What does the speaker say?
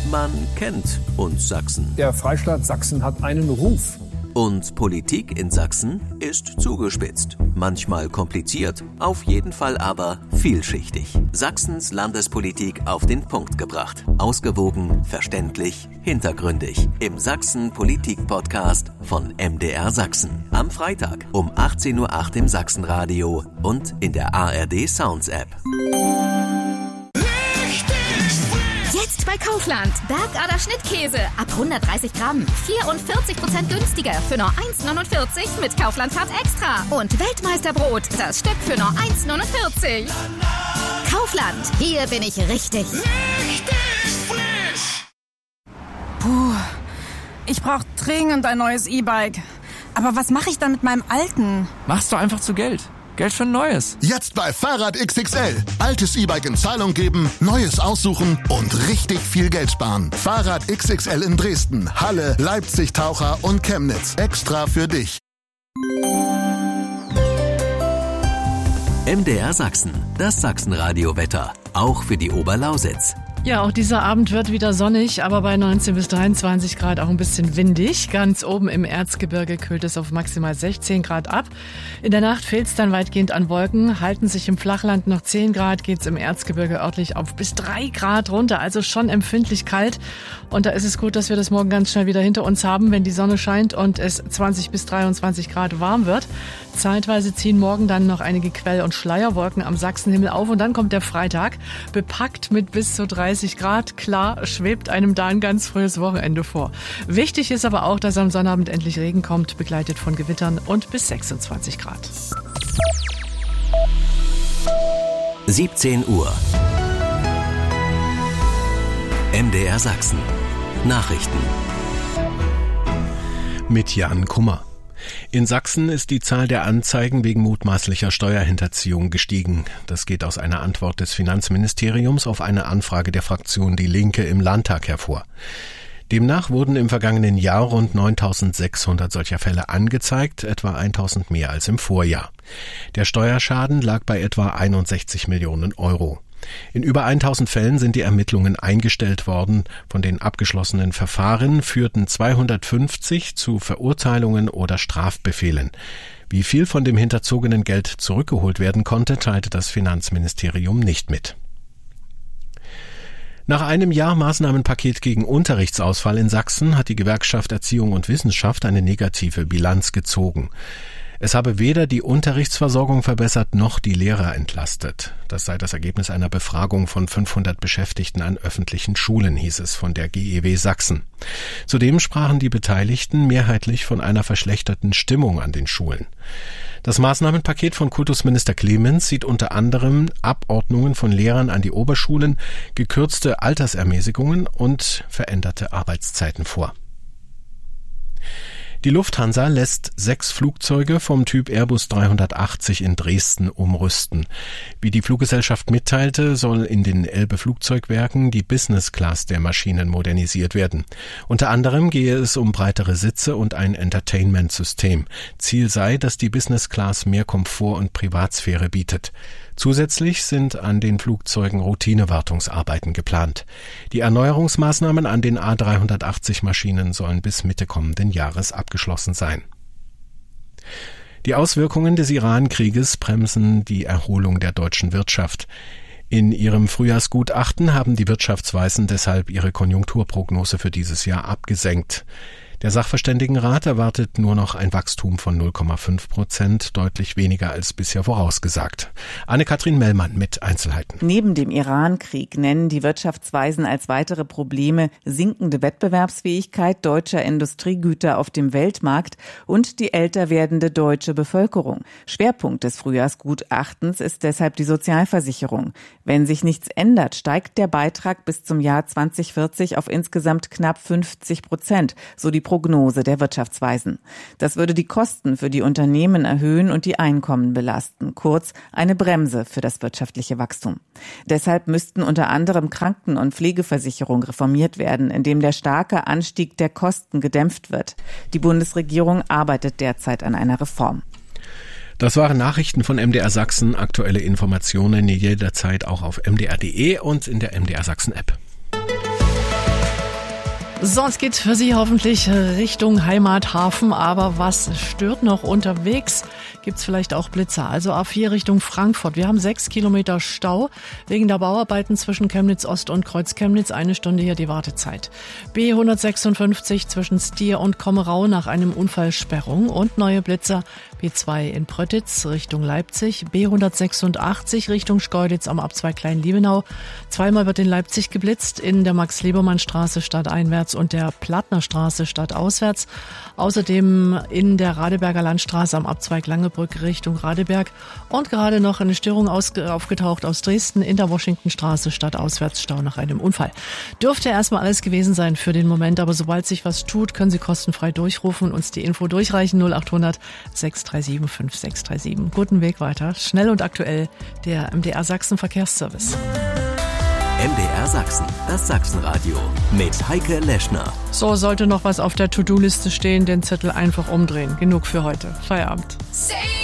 Man kennt uns Sachsen. Der Freistaat Sachsen hat einen Ruf. Und Politik in Sachsen ist zugespitzt. Manchmal kompliziert, auf jeden Fall aber vielschichtig. Sachsens Landespolitik auf den Punkt gebracht. Ausgewogen, verständlich, hintergründig. Im Sachsen-Politik-Podcast von MDR Sachsen. Am Freitag um 18:08 Uhr im Sachsenradio und in der ARD Sounds App. Jetzt bei Kaufland. Bergader Schnittkäse. Ab 130 Gramm. 44% günstiger. Für nur 1,49 mit Kaufland-Card extra. Und Weltmeisterbrot. Das Stück für nur 1,49. Kaufland. Hier bin ich richtig. Richtig frisch. Puh. Ich brauche dringend ein neues E-Bike. Aber was mache ich dann mit meinem alten? Machst du einfach zu Geld. Geld für ein neues. Jetzt bei Fahrrad XXL. Altes E-Bike in Zahlung geben, neues aussuchen und richtig viel Geld sparen. Fahrrad XXL in Dresden, Halle, Leipzig, Taucher und Chemnitz. Extra für dich. MDR Sachsen, das Sachsenradio-Wetter. Auch für die Oberlausitz. Ja, auch dieser Abend wird wieder sonnig, aber bei 19 bis 23 Grad auch ein bisschen windig. Ganz oben im Erzgebirge kühlt es auf maximal 16 Grad ab. In der Nacht fehlt es dann weitgehend an Wolken, halten sich im Flachland noch 10 Grad, geht es im Erzgebirge örtlich auf bis 3 Grad runter, also schon empfindlich kalt. Und da ist es gut, dass wir das morgen ganz schnell wieder hinter uns haben, wenn die Sonne scheint und es 20 bis 23 Grad warm wird. Zeitweise ziehen morgen dann noch einige Quell- und Schleierwolken am Sachsenhimmel auf und dann kommt der Freitag, bepackt mit bis zu 30 Grad. Klar, schwebt einem da ein ganz frühes Wochenende vor. Wichtig ist aber auch, dass am Sonnabend endlich Regen kommt, begleitet von Gewittern und bis 26 Grad. 17 Uhr. MDR Sachsen. Nachrichten. Mit Jan Kummer. In Sachsen ist die Zahl der Anzeigen wegen mutmaßlicher Steuerhinterziehung gestiegen. Das geht aus einer Antwort des Finanzministeriums auf eine Anfrage der Fraktion Die Linke im Landtag hervor. Demnach wurden im vergangenen Jahr rund 9.600 solcher Fälle angezeigt, etwa 1.000 mehr als im Vorjahr. Der Steuerschaden lag bei etwa 61 Millionen Euro. In über 1.000 Fällen sind die Ermittlungen eingestellt worden. Von den abgeschlossenen Verfahren führten 250 zu Verurteilungen oder Strafbefehlen. Wie viel von dem hinterzogenen Geld zurückgeholt werden konnte, teilte das Finanzministerium nicht mit. Nach einem Jahr Maßnahmenpaket gegen Unterrichtsausfall in Sachsen hat die Gewerkschaft Erziehung und Wissenschaft eine negative Bilanz gezogen. Es habe weder die Unterrichtsversorgung verbessert noch die Lehrer entlastet. Das sei das Ergebnis einer Befragung von 500 Beschäftigten an öffentlichen Schulen, hieß es von der GEW Sachsen. Zudem sprachen die Beteiligten mehrheitlich von einer verschlechterten Stimmung an den Schulen. Das Maßnahmenpaket von Kultusminister Clemens sieht unter anderem Abordnungen von Lehrern an die Oberschulen, gekürzte Altersermäßigungen und veränderte Arbeitszeiten vor. Die Lufthansa lässt 6 Flugzeuge vom Typ Airbus 380 in Dresden umrüsten. Wie die Fluggesellschaft mitteilte, soll in den Elbe-Flugzeugwerken die Business Class der Maschinen modernisiert werden. Unter anderem gehe es um breitere Sitze und ein Entertainment-System. Ziel sei, dass die Business Class mehr Komfort und Privatsphäre bietet. Zusätzlich sind an den Flugzeugen Routinewartungsarbeiten geplant. Die Erneuerungsmaßnahmen an den A380-Maschinen sollen bis Mitte kommenden Jahres abgeschlossen sein. Die Auswirkungen des Iran-Krieges bremsen die Erholung der deutschen Wirtschaft. In ihrem Frühjahrsgutachten haben die Wirtschaftsweisen deshalb ihre Konjunkturprognose für dieses Jahr abgesenkt. Der Sachverständigenrat erwartet nur noch ein Wachstum von 0,5%, deutlich weniger als bisher vorausgesagt. Anne-Kathrin Mellmann mit Einzelheiten. Neben dem Iran-Krieg nennen die Wirtschaftsweisen als weitere Probleme sinkende Wettbewerbsfähigkeit deutscher Industriegüter auf dem Weltmarkt und die älter werdende deutsche Bevölkerung. Schwerpunkt des Frühjahrsgutachtens ist deshalb die Sozialversicherung. Wenn sich nichts ändert, steigt der Beitrag bis zum Jahr 2040 auf insgesamt knapp 50%, so die Prognose der Wirtschaftsweisen. Das würde die Kosten für die Unternehmen erhöhen und die Einkommen belasten. Kurz, eine Bremse für das wirtschaftliche Wachstum. Deshalb müssten unter anderem Kranken- und Pflegeversicherung reformiert werden, indem der starke Anstieg der Kosten gedämpft wird. Die Bundesregierung arbeitet derzeit an einer Reform. Das waren Nachrichten von MDR Sachsen. Aktuelle Informationen jederzeit auch auf mdr.de und in der MDR Sachsen App. So, es geht für Sie hoffentlich Richtung Heimathafen, aber was stört noch unterwegs? Gibt's vielleicht auch Blitzer. Also A4 Richtung Frankfurt. Wir haben 6 Kilometer Stau wegen der Bauarbeiten zwischen Chemnitz Ost und Kreuz Chemnitz. 1 Stunde hier die Wartezeit. B156 zwischen Stier und Kommerau nach einem Unfall Sperrung und neue Blitzer. B2 in Pröttitz Richtung Leipzig. B186 Richtung Schkeuditz am Abzweig Klein-Liebenau. Zweimal wird in Leipzig geblitzt, in der Max-Liebermann-Straße stadteinwärts und der Plattnerstraße stadtauswärts. Außerdem in der Radeberger Landstraße am Abzweig Langebrück Richtung Radeberg. Und gerade noch eine Störung aufgetaucht aus Dresden in der Washingtonstraße stadtauswärts, Stau nach einem Unfall. Dürfte erstmal alles gewesen sein für den Moment, aber sobald sich was tut, können Sie kostenfrei durchrufen und uns die Info durchreichen. 0800 637 5637. Guten Weg weiter. Schnell und aktuell der MDR Sachsen Verkehrsservice. MDR Sachsen, das Sachsenradio mit Heike Leschner. So, sollte noch was auf der To-Do-Liste stehen, den Zettel einfach umdrehen. Genug für heute. Feierabend.